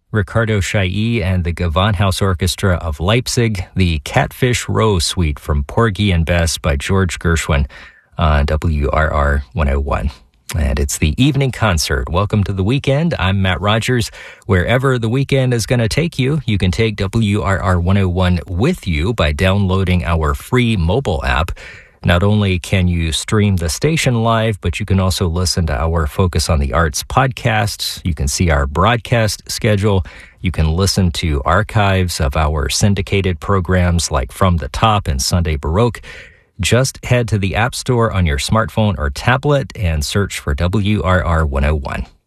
Ricardo Chailly and the Gewandhaus Orchestra of Leipzig, the Catfish Row Suite from Porgy and Bess by George Gershwin on WRR 101. And it's the evening concert. Welcome to the weekend. I'm Matt Rogers. Wherever the weekend is going to take you, you can take WRR 101 with you by downloading our free mobile app. Not only can you stream the station live, but you can also listen to our Focus on the Arts podcasts. You can see our broadcast schedule. You can listen to archives of our syndicated programs like From the Top and Sunday Baroque. Just head to the App Store on your smartphone or tablet and search for WRR 101.